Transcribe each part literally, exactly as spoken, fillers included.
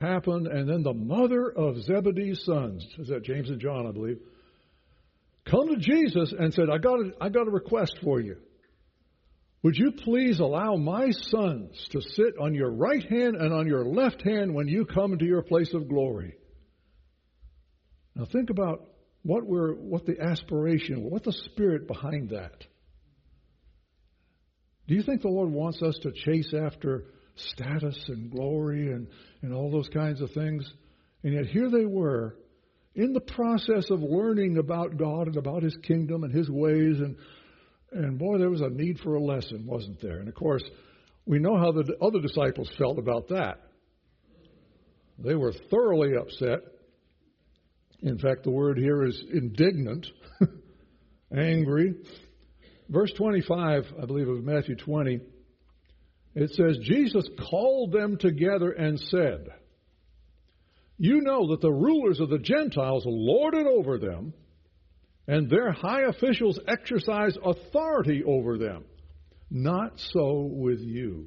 happened, and then the mother of Zebedee's sons, is that James and John, I believe, come to Jesus and said, I got a, I got a request for you. Would you please allow my sons to sit on your right hand and on your left hand when you come to your place of glory? Now think about what we're, what the aspiration, what the spirit behind that. Do you think the Lord wants us to chase after status and glory and, and all those kinds of things? And yet here they were in the process of learning about God and about His kingdom and His ways. And, and boy, there was a need for a lesson, wasn't there? And of course, we know how the other disciples felt about that. They were thoroughly upset. In fact, the word here is indignant, angry. Verse twenty-five, I believe it was Matthew twenty, it says, Jesus called them together and said, you know that the rulers of the Gentiles lord it over them, and their high officials exercise authority over them. Not so with you.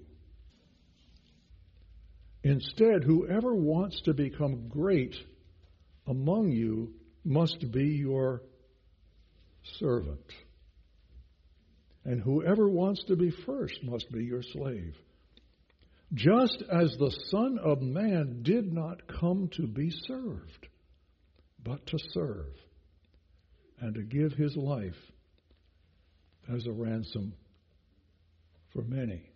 Instead, whoever wants to become great among you must be your servant. And whoever wants to be first must be your slave. Just as the Son of Man did not come to be served, but to serve, and to give His life as a ransom for many.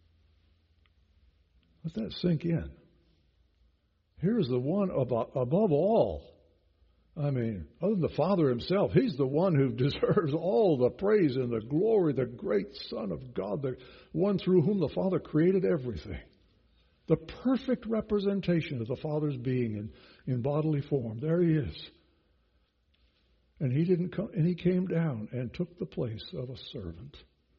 Let that sink in. Here's the one above, above all. I mean, other than the Father Himself, He's the one who deserves all the praise and the glory, the great Son of God, the one through whom the Father created everything. The perfect representation of the Father's being in, in bodily form. There He is. And He didn't come, and He came down and took the place of a servant.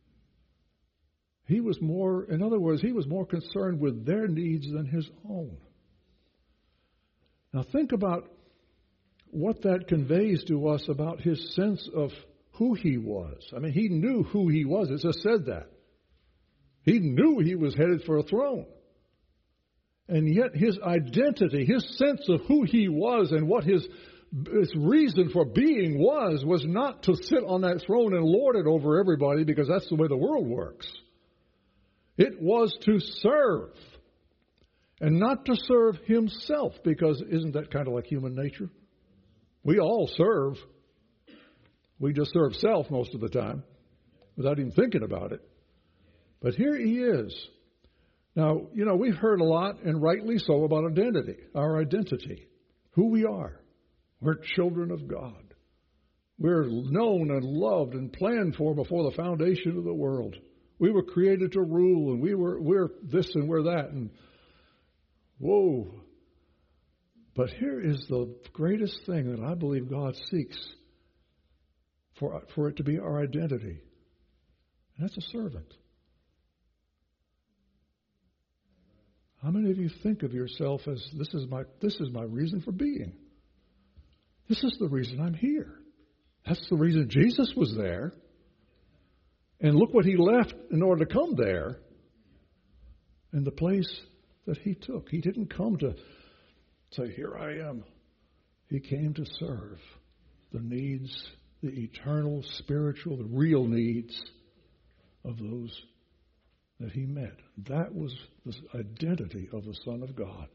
He was more, in other words, He was more concerned with their needs than His own. Now think about what that conveys to us about His sense of who He was. I mean, He knew who He was. It just said that. He knew He was headed for a throne. And yet His identity, His sense of who He was and what His, His reason for being was, was not to sit on that throne and lord it over everybody because that's the way the world works. It was to serve. And not to serve Himself, because isn't that kind of like human nature? We all serve. We just serve self most of the time without even thinking about it. But here He is. Now, you know, we've heard a lot, and rightly so, about identity, our identity, who we are. We're children of God. We're known and loved and planned for before the foundation of the world. We were created to rule, and we were, we're this and we're that, and whoa. But here is the greatest thing that I believe God seeks for, for it to be our identity. And that's a servant. How many of you think of yourself as this is my this is my reason for being? This is the reason I'm here. That's the reason Jesus was there. And look what He left in order to come there. And the place that He took. He didn't come to say, here I am. He came to serve the needs, the eternal, spiritual, the real needs of those that He met. That was the identity of the Son of God.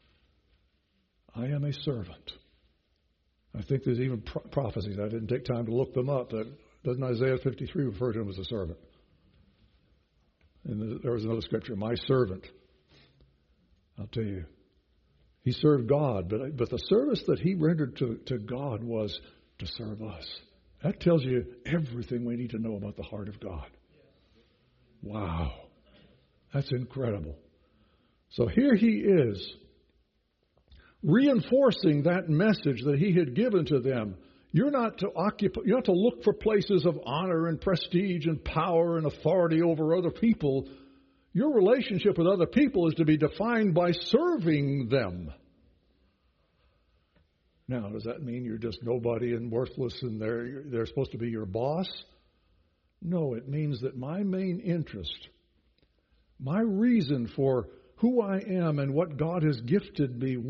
I am a servant. I think there's even pro- prophecies. I didn't take time to look them up. That doesn't Isaiah fifty-three refer to Him as a servant? And there was another scripture, my servant. I'll tell you, He served God, but but the service that He rendered to, to God was to serve us. That tells you everything we need to know about the heart of God. Wow. That's incredible. So here He is, reinforcing that message that He had given to them. You're not to occupy, you're not to look for places of honor and prestige and power and authority over other people. Your relationship with other people is to be defined by serving them. Now, does that mean you're just nobody and worthless and they're, they're supposed to be your boss? No, it means that my main interest, my reason for who I am and what God has gifted me